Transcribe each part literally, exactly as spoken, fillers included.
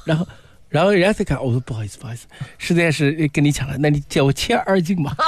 然后。然后人家再看，我说不好意思，不好意思，实在是跟你讲了，那你借我切二斤吧。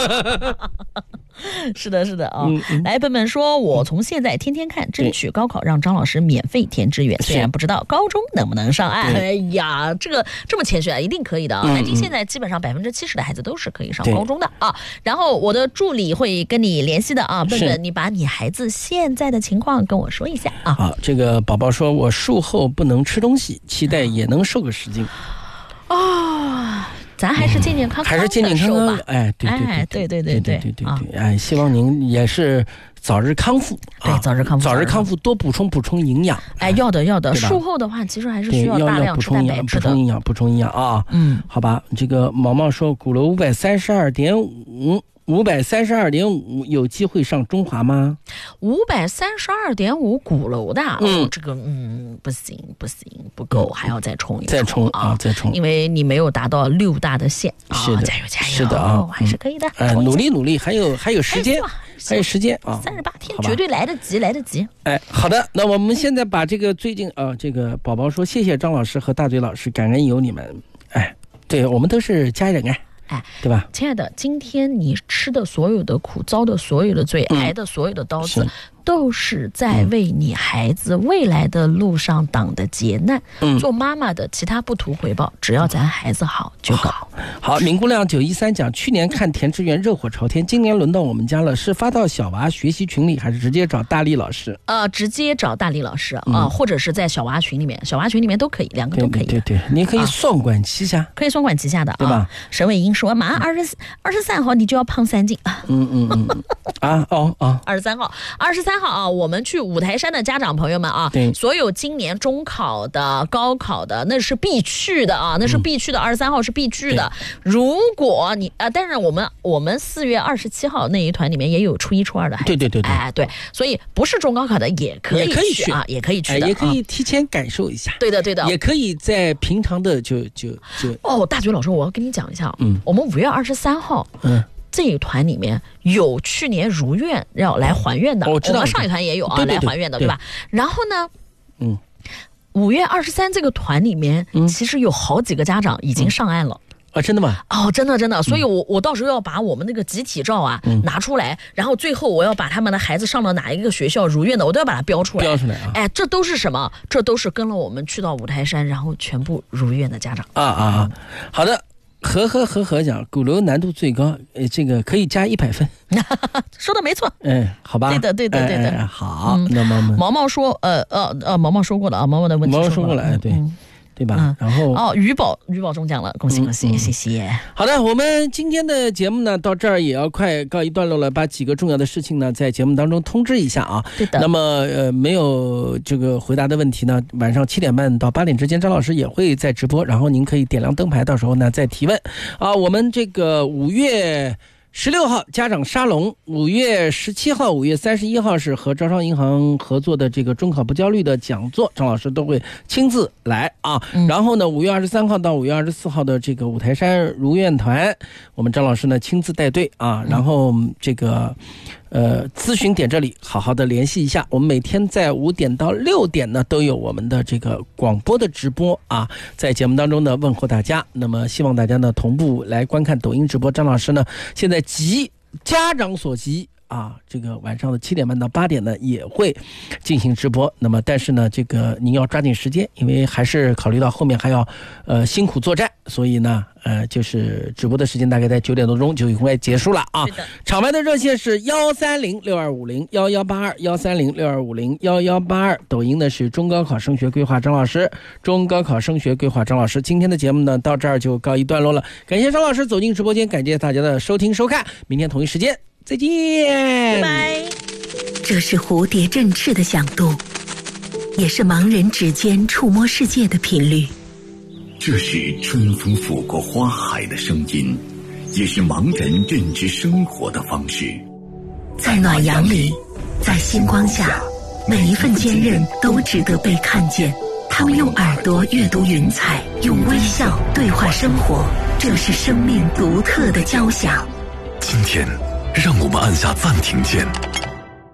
是的，是的啊、哦嗯嗯。来，本本说，我从现在天天看，争取高考让张老师免费填志愿，虽然不知道高中能不能上岸。哎呀，这个这么谦虚啊，一定可以的啊！南京现在基本上百分之七十的孩子都是可以上高中的啊。然后我的助理会跟你联系的啊，本本，你把你孩子现在的情况跟我说一下啊。 好，这个宝宝说我术后不能吃东西，期待也能瘦个十斤。 哦，咱还是健健康康的、 嗯、还是健健康康的，哎，对对对对对对对对对，哎，希望您也是早日康复， 对，早日康复， 早日康复，多补充补充营养。 哎，要的要的，术后的话，其实还是需要大量吃蛋白质的， 补充营养，补充营养啊。嗯，好吧，这个毛毛说，鼓楼五百三十二点五。五百三十二点五有机会上中华吗？ 五百三十二点五鼓楼的，嗯、哦，这个嗯不行不行不够，还要再冲一再冲啊再冲， 因为你没有达到六大的线， 是的， 加油加油， 是的啊， 还是可以的， 哎、呃，努力努力，还有还有时间，还有时间啊， 三十八天绝对来得及来得及。 哎，好的，那我们现在把这个最近啊，这个宝宝说谢谢张老师和大嘴老师，感恩有你们，哎，对我们都是家人哎。 哎， 对吧？ 亲爱的，今天你吃的所有的苦，遭的所有的罪，嗯、挨的所有的刀子，都是在为你孩子未来的路上挡的劫难。嗯，做妈妈的，其他不图回报，只要咱孩子好就够。 好，好明姑娘九一三讲，去年看填志愿热火朝天，今年轮到我们家了，是发到小娃学习群里，还是直接找大力老师？ 呃，直接找大力老师啊、嗯呃，或者是在小娃群里面，小娃群里面都可以，两个都可以。 对对 对, 对，你可以双管齐下， 啊、可以双管齐下的， 对吧？ 啊、沈伟英说，马上二十二十三号你就要胖三斤。 嗯嗯嗯，啊哦哦， 二十三号，二十三号啊，我们去五台山的家长朋友们啊， 对， 所有今年中考的、高考的，那是必去的啊，那是必去的。二十三号是必去的。如果你啊、呃，但是我们我们四月二十七号那一团里面也有初一、初二的孩子， 对对对对， 哎对，所以不是中高考的也可以去， 也可以去啊，也可以去的、 哎，也可以提前感受一下。 对的对的， 也可以在平常的就就就哦，大嘴老师，我要跟你讲一下，嗯，我们五月二十三号，嗯。这一团里面有去年如愿要来还愿的， 我知道， 我们上一团也有啊， 对对对来还愿的， 对, 对吧？然后呢， 嗯， 五月二十三这个团里面、嗯，其实有好几个家长已经上岸了。 嗯啊，真的吗？ 哦，真的真的，所以我我到时候要把我们那个集体照啊、嗯、拿出来，然后最后我要把他们的孩子上了哪一个学校如愿的，我都要把它标出来。 标出来啊！ 哎，这都是什么？这都是跟了我们去到五台山，然后全部如愿的家长。 啊啊啊！好的。和和和和讲，鼓楼难度最高，呃，这个可以加一百分， 说的没错。 嗯，好吧， 对的，对的，对的。 哎哎好，嗯、那毛毛毛毛说，呃呃呃，毛毛说过了啊，毛毛的问题毛毛说过了，哎，对。嗯对吧、嗯？然后哦，余宝余宝中奖了，恭喜恭喜、嗯嗯，谢谢。 好的，我们今天的节目呢，到这儿也要快告一段落了，把几个重要的事情呢，在节目当中通知一下啊。 对的。 那么呃，没有这个回答的问题呢，晚上七点半到八点之间，张老师也会在直播，然后您可以点亮灯牌，到时候呢再提问啊。我们这个五月十六号家长沙龙，五月十七号、五月三十一号是和招商银行合作的这个中考不焦虑的讲座，张老师都会亲自来啊。嗯、然后呢，五月二十三号到五月二十四号的这个五台山如愿团，我们张老师呢亲自带队啊。然后这个呃咨询点这里好好的联系一下，我们每天在五点到六点呢都有我们的这个广播的直播啊，在节目当中呢问候大家。那么希望大家呢同步来观看抖音直播，张老师呢现在急家长所急啊，这个晚上的七点半到八点呢也会进行直播。那么但是呢这个您要抓紧时间，因为还是考虑到后面还要呃辛苦作战，所以呢呃就是直播的时间大概在九点多钟就会结束了啊。场外的热线是幺三零六二五零幺幺八二幺三零六二五零幺幺八二，抖音呢是中高考升学规划张老师，中高考升学规划张老师。今天的节目呢到这儿就告一段落了，感谢张老师走进直播间，感谢大家的收听收看，明天同一时间再见， 拜拜。 这是蝴蝶振翅的响动，也是盲人指尖触摸世界的频率。 这是春风拂过花海的声音，也是盲人认知生活的方式。 在暖阳里，在星光下，每一份坚韧都值得被看见。他们用耳朵阅读云彩，用微笑对话生活，这是生命独特的交响。 今天让我们按下暂停键，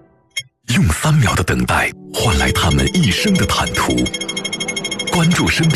用三秒的等待换来他们一生的坦途。关注身边